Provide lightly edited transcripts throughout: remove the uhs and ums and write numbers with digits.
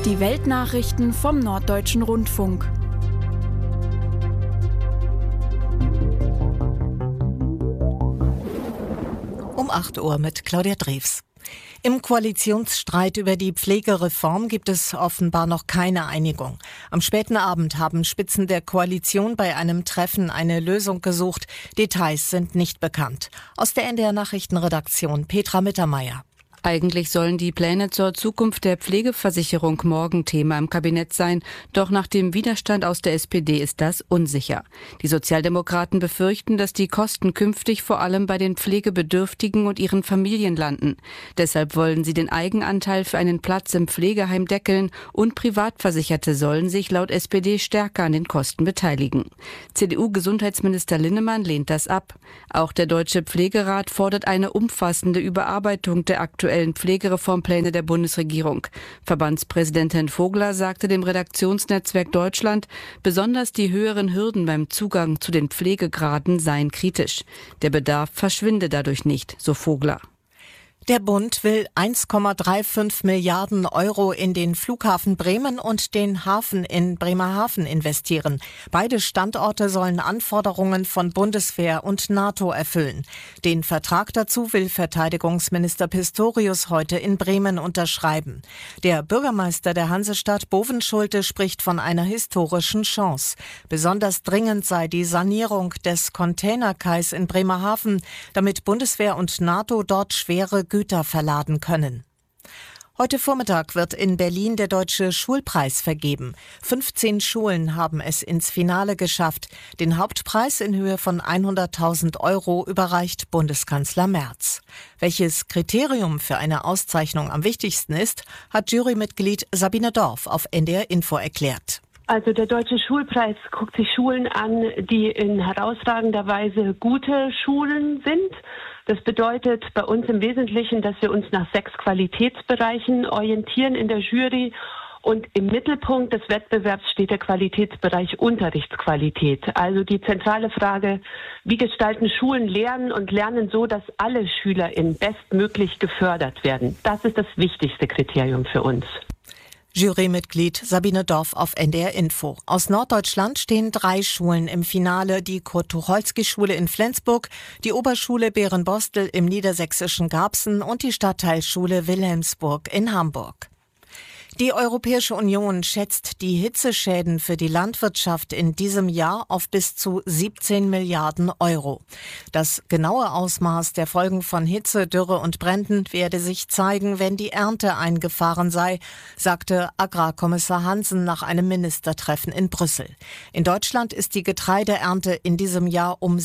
Die Weltnachrichten vom Norddeutschen Rundfunk. Um 8 Uhr mit Claudia Drews. Im Koalitionsstreit über die Pflegereform gibt es offenbar noch keine Einigung. Am späten Abend haben Spitzen der Koalition bei einem Treffen eine Lösung gesucht. Details sind nicht bekannt. Aus der NDR Nachrichtenredaktion Petra Mittermeier. Eigentlich sollen die Pläne zur Zukunft der Pflegeversicherung morgen Thema im Kabinett sein. Doch nach dem Widerstand aus der SPD ist das unsicher. Die Sozialdemokraten befürchten, dass die Kosten künftig vor allem bei den Pflegebedürftigen und ihren Familien landen. Deshalb wollen sie den Eigenanteil für einen Platz im Pflegeheim deckeln und Privatversicherte sollen sich laut SPD stärker an den Kosten beteiligen. CDU-Gesundheitsminister Linnemann lehnt das ab. Auch der Deutsche Pflegerat fordert eine umfassende Überarbeitung der aktuellen Pflegereformpläne der Bundesregierung. Verbandspräsidentin Vogler sagte dem Redaktionsnetzwerk Deutschland, besonders die höheren Hürden beim Zugang zu den Pflegegraden seien kritisch. Der Bedarf verschwinde dadurch nicht, so Vogler. Der Bund will 1,35 Milliarden Euro in den Flughafen Bremen und den Hafen in Bremerhaven investieren. Beide Standorte sollen Anforderungen von Bundeswehr und NATO erfüllen. Den Vertrag dazu will Verteidigungsminister Pistorius heute in Bremen unterschreiben. Der Bürgermeister der Hansestadt Bovenschulte spricht von einer historischen Chance. Besonders dringend sei die Sanierung des Containerkais in Bremerhaven, damit Bundeswehr und NATO dort schwere Güter verladen können. Heute Vormittag wird in Berlin der Deutsche Schulpreis vergeben. 15 Schulen haben es ins Finale geschafft. Den Hauptpreis in Höhe von 100.000 Euro überreicht Bundeskanzler Merz. Welches Kriterium für eine Auszeichnung am wichtigsten ist, hat Jurymitglied Sabine Dorf auf NDR Info erklärt. Also der Deutsche Schulpreis guckt sich Schulen an, die in herausragender Weise gute Schulen sind. Das bedeutet bei uns im Wesentlichen, dass wir uns nach 6 Qualitätsbereichen orientieren in der Jury. Und im Mittelpunkt des Wettbewerbs steht der Qualitätsbereich Unterrichtsqualität. Also die zentrale Frage, wie gestalten Schulen Lernen und Lernen so, dass alle SchülerInnen bestmöglich gefördert werden. Das ist das wichtigste Kriterium für uns. Jurymitglied Sabine Dorf auf NDR Info. Aus Norddeutschland stehen 3 Schulen im Finale. Die Kurt-Tucholsky-Schule in Flensburg, die Oberschule Bärenbostel im niedersächsischen Garbsen und die Stadtteilschule Wilhelmsburg in Hamburg. Die Europäische Union schätzt die Hitzeschäden für die Landwirtschaft in diesem Jahr auf bis zu 17 Milliarden Euro. Das genaue Ausmaß der Folgen von Hitze, Dürre und Bränden werde sich zeigen, wenn die Ernte eingefahren sei, sagte Agrarkommissar Hansen nach einem Ministertreffen in Brüssel. In Deutschland ist die Getreideernte in diesem Jahr um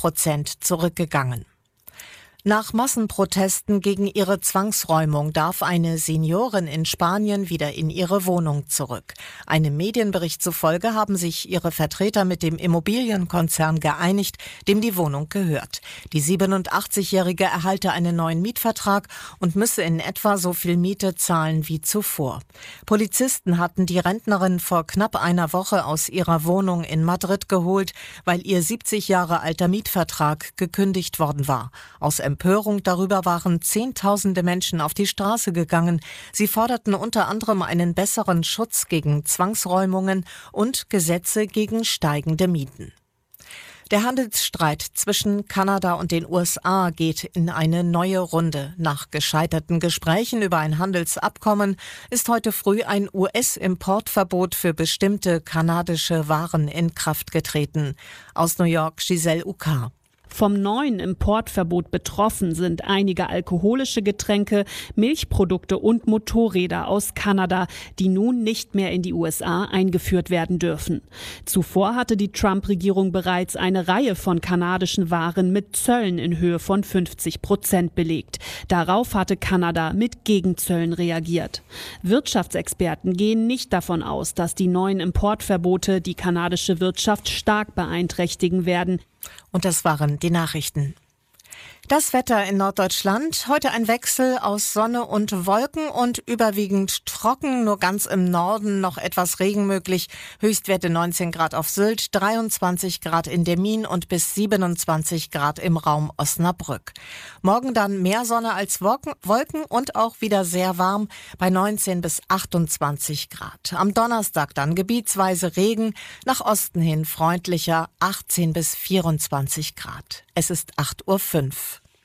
7% zurückgegangen. Nach Massenprotesten gegen ihre Zwangsräumung darf eine Seniorin in Spanien wieder in ihre Wohnung zurück. Einem Medienbericht zufolge haben sich ihre Vertreter mit dem Immobilienkonzern geeinigt, dem die Wohnung gehört. Die 87-Jährige erhalte einen neuen Mietvertrag und müsse in etwa so viel Miete zahlen wie zuvor. Polizisten hatten die Rentnerin vor knapp einer Woche aus ihrer Wohnung in Madrid geholt, weil ihr 70 Jahre alter Mietvertrag gekündigt worden war. Aus Empörung darüber waren Zehntausende Menschen auf die Straße gegangen. Sie forderten unter anderem einen besseren Schutz gegen Zwangsräumungen und Gesetze gegen steigende Mieten. Der Handelsstreit zwischen Kanada und den USA geht in eine neue Runde. Nach gescheiterten Gesprächen über ein Handelsabkommen ist heute früh ein US-Importverbot für bestimmte kanadische Waren in Kraft getreten. Aus New York Giselle Uka. Vom neuen Importverbot betroffen sind einige alkoholische Getränke, Milchprodukte und Motorräder aus Kanada, die nun nicht mehr in die USA eingeführt werden dürfen. Zuvor hatte die Trump-Regierung bereits eine Reihe von kanadischen Waren mit Zöllen in Höhe von 50% belegt. Darauf hatte Kanada mit Gegenzöllen reagiert. Wirtschaftsexperten gehen nicht davon aus, dass die neuen Importverbote die kanadische Wirtschaft stark beeinträchtigen werden. Und das waren die Nachrichten. Das Wetter in Norddeutschland. Heute ein Wechsel aus Sonne und Wolken und überwiegend trocken. Nur ganz im Norden noch etwas Regen möglich. Höchstwerte 19 Grad auf Sylt, 23 Grad in Demmin und bis 27 Grad im Raum Osnabrück. Morgen dann mehr Sonne als Wolken und auch wieder sehr warm bei 19 bis 28 Grad. Am Donnerstag dann gebietsweise Regen, nach Osten hin freundlicher, 18 bis 24 Grad. Es ist 8:05 Uhr.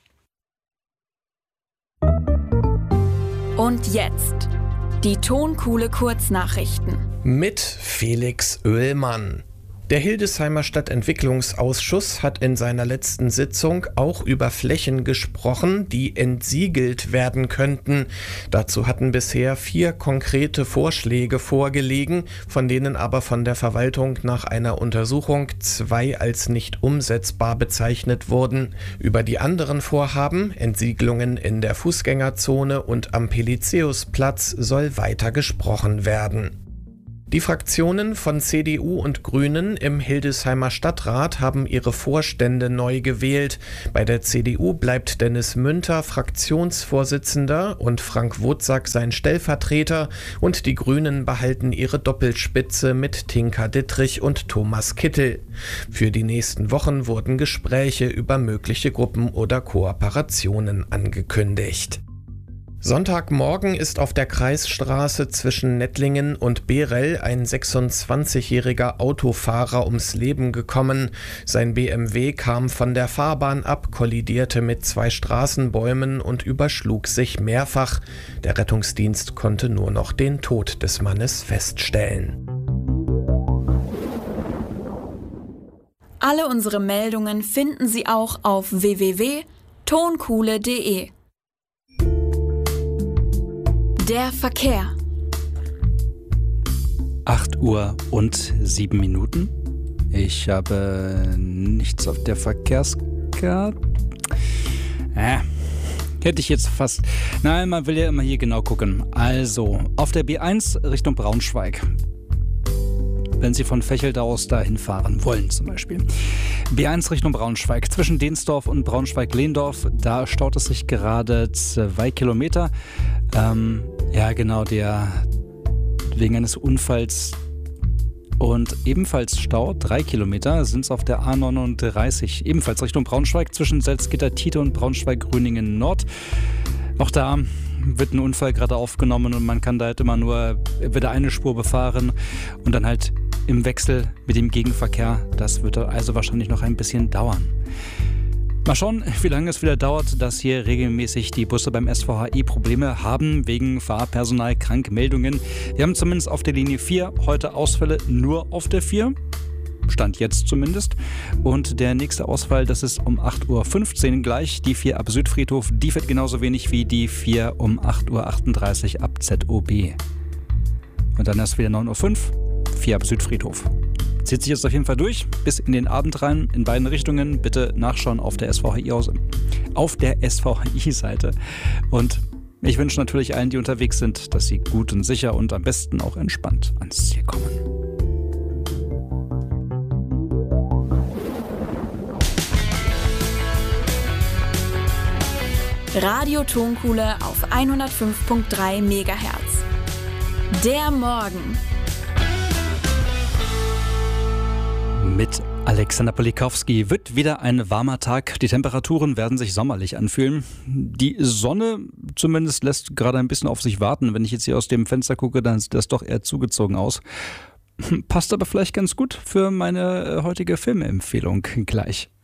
Und jetzt die Tonkuhle Kurznachrichten. Mit Felix Oehlmann. Der Hildesheimer Stadtentwicklungsausschuss hat in seiner letzten Sitzung auch über Flächen gesprochen, die entsiegelt werden könnten. Dazu hatten bisher 4 konkrete Vorschläge vorgelegen, von denen aber von der Verwaltung nach einer Untersuchung 2 als nicht umsetzbar bezeichnet wurden. Über die anderen Vorhaben, Entsiegelungen in der Fußgängerzone und am Pelizaeusplatz, soll weiter gesprochen werden. Die Fraktionen von CDU und Grünen im Hildesheimer Stadtrat haben ihre Vorstände neu gewählt. Bei der CDU bleibt Dennis Münter Fraktionsvorsitzender und Frank Wotsack sein Stellvertreter und die Grünen behalten ihre Doppelspitze mit Tinka Dittrich und Thomas Kittel. Für die nächsten Wochen wurden Gespräche über mögliche Gruppen oder Kooperationen angekündigt. Sonntagmorgen ist auf der Kreisstraße zwischen Nettlingen und Behrell ein 26-jähriger Autofahrer ums Leben gekommen. Sein BMW kam von der Fahrbahn ab, kollidierte mit 2 Straßenbäumen und überschlug sich mehrfach. Der Rettungsdienst konnte nur noch den Tod des Mannes feststellen. Alle unsere Meldungen finden Sie auch auf www.tonkuhle.de. Der Verkehr. 8:07 Uhr. Ich habe nichts auf der Verkehrskarte. Hätte ich jetzt fast. Nein, man will ja immer hier genau gucken. Also, auf der B1 Richtung Braunschweig. Wenn Sie von Vechelde aus dahin fahren wollen zum Beispiel. B1 Richtung Braunschweig. Zwischen Dehnsdorf und Braunschweig-Lehndorf, da staut es sich gerade 2 Kilometer. Ja genau, wegen eines Unfalls und ebenfalls Stau, 3 Kilometer sind es auf der A39, ebenfalls Richtung Braunschweig zwischen Salzgitter-Tiete und Braunschweig-Grüningen Nord. Auch da wird ein Unfall gerade aufgenommen und man kann da halt immer nur wieder eine Spur befahren und dann halt im Wechsel mit dem Gegenverkehr. Das wird also wahrscheinlich noch ein bisschen dauern. Mal schauen, wie lange es wieder dauert, dass hier regelmäßig die Busse beim SVHI Probleme haben wegen Fahrpersonal-Krankmeldungen. Wir haben zumindest auf der Linie 4 heute Ausfälle nur auf der 4. Stand jetzt zumindest. Und der nächste Ausfall, das ist um 8:15 Uhr gleich. Die 4 ab Südfriedhof, die fährt genauso wenig wie die 4 um 8:38 Uhr ab ZOB. Und dann erst wieder 9:05 Uhr, 4 ab Südfriedhof. Zieht sich jetzt auf jeden Fall durch, bis in den Abend rein, in beiden Richtungen. Bitte nachschauen auf der SVHI-Seite. Und ich wünsche natürlich allen, die unterwegs sind, dass sie gut und sicher und am besten auch entspannt ans Ziel kommen. Radio Tonkuhle auf 105.3 MHz. Der Morgen. Mit Alexander Polikowski wird wieder ein warmer Tag. Die Temperaturen werden sich sommerlich anfühlen. Die Sonne zumindest lässt gerade ein bisschen auf sich warten. Wenn ich jetzt hier aus dem Fenster gucke, dann sieht das doch eher zugezogen aus. Passt aber vielleicht ganz gut für meine heutige Filmempfehlung gleich.